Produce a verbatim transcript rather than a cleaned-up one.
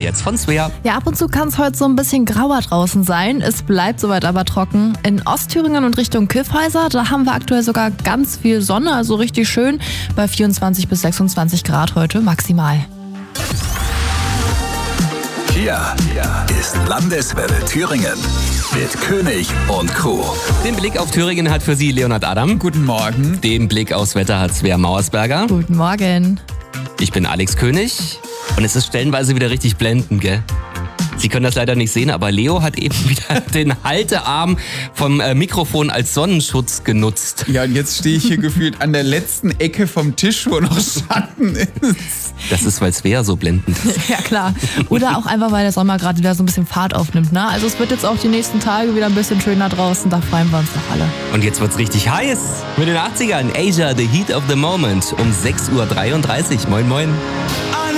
jetzt von Svea. Ja, ab und zu kann es heute so ein bisschen grauer draußen sein. Es bleibt soweit aber trocken. In Ostthüringen und Richtung Kyffhäuser, da haben wir aktuell sogar ganz viel Sonne, also richtig schön. Bei vierundzwanzig bis sechsundzwanzig Grad heute maximal. Hier ist Landeswelle Thüringen mit König und Crew. Den Blick auf Thüringen hat für Sie Leonhard Adam. Guten Morgen. Den Blick aufs Wetter hat Svea Mauersberger. Guten Morgen. Ich bin Alex König und es ist stellenweise wieder richtig blendend, gell? Sie können das leider nicht sehen, aber Leo hat eben wieder den Haltearm vom äh, Mikrofon als Sonnenschutz genutzt. Ja, und jetzt stehe ich hier gefühlt an der letzten Ecke vom Tisch, wo noch Schatten ist. Das ist, weil Svea so blendend ist. Ja, klar. Oder auch einfach, weil der Sommer gerade wieder so ein bisschen Fahrt aufnimmt. Ne? Also es wird jetzt auch die nächsten Tage wieder ein bisschen schöner draußen. Da freuen wir uns doch alle. Und jetzt wird's richtig heiß. Mit den achtzigern. Asia, the heat of the moment. Um sechs Uhr dreiunddreißig. Moin, moin.